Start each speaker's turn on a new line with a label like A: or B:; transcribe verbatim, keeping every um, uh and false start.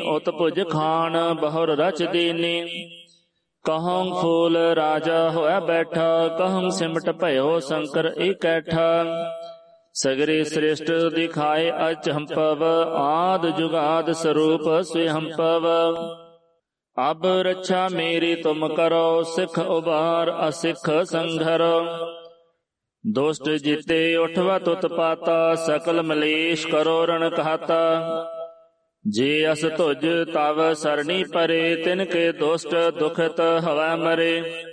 A: ਉਤ ਭੁਜ ਖਾਨ ਬਹੁਰ ਰਚ ਦੀਨੀ। ਕਹਉ ਫੂਲ ਰਾਜਾ ਹੋਇ ਬੈਠਾ ਕਹਉ ਸਿਮਟ ਭਇਓ ਸ਼ੰਕਰ ਏਕੈਠਾ। ਸਗਰੇ ਸ੍ਰਿਸ਼ਟ ਦਿਖਾਏ ਅਚੰਭਵ ਆਦ ਜੁਗਾਦ ਸਰੂਪ ਸਵਯੰਭਵ। ਅਬ ਰੱਛਾ ਮੇਰੀ ਤੁਮ ਕਰੋ ਸਿੱਖ ਉਬਾਰ ਅਸਿੱਖ ਸੰਘਰ। ਦੁਸ਼ਟ ਜਿਤੇ ਉਠਵਾ ਤੁਤ ਪਾਤਾ ਸਕਲ ਮਲੇਸ਼ ਕਰੋ ਰਣ ਕਹਾਤਾ। ਜੇ ਅਸ ਤੁਜ ਤਵ ਸਰਣੀ ਪਰੇ ਤਿਨ ਕੇ ਦੁਸ਼ਟ ਦੁਖਤ ਹਵੈ ਮਰੇ।